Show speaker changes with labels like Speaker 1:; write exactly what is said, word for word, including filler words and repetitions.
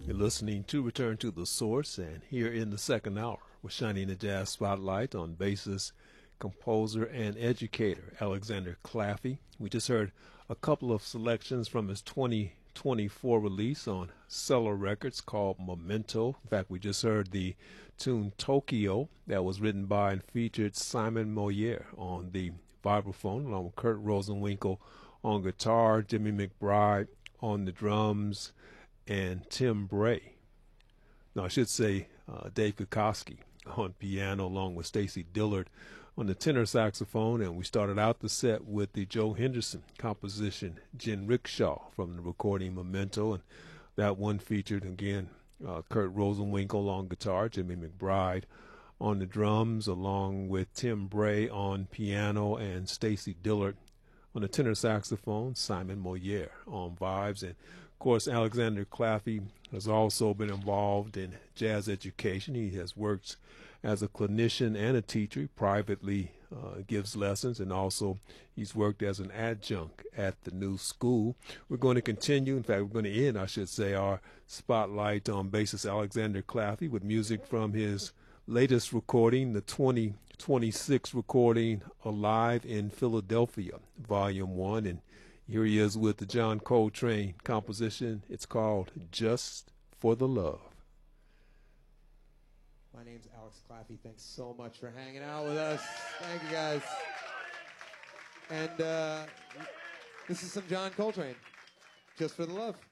Speaker 1: You're listening to Return to the Source, and here in the second hour, we're shining a jazz spotlight on bassist, composer, and educator Alexander Claffey. We just heard a couple of selections from his twenty twenty-four release on Cellar Records called Memento. In fact, we just heard the tune Tokyo that was written by and featured Simon Moyer on the vibraphone, along with Kurt Rosenwinkel on guitar, Jimmy McBride on the drums, and Tim Bray. No, I should say uh, Dave Kukoski on piano, along with Stacy Dillard on the tenor saxophone. And we started out the set with the Joe Henderson composition, Gin Rickshaw, from the recording Memento. And that one featured, again, uh, Kurt Rosenwinkel on guitar, Jimmy McBride on the drums, along with Tim Bray on piano and Stacy Dillard on the tenor saxophone, Simon Moyer on vibes. And of course, Alexander Claffey has also been involved in jazz education. He has worked as a clinician and a teacher. He privately uh, gives lessons, and also he's worked as an adjunct at the New School. We're going to continue, in fact, we're going to end, I should say, our spotlight on bassist Alexander Claffey with music from his latest recording, the twenty twenty-six recording, Alive in Philadelphia, Volume one. And here he is with the John Coltrane composition. It's called Just for the Love.
Speaker 2: My name's Alex Claffey. Thanks so much for hanging out with us. Thank you, guys. And uh, this is some John Coltrane, Just for the Love.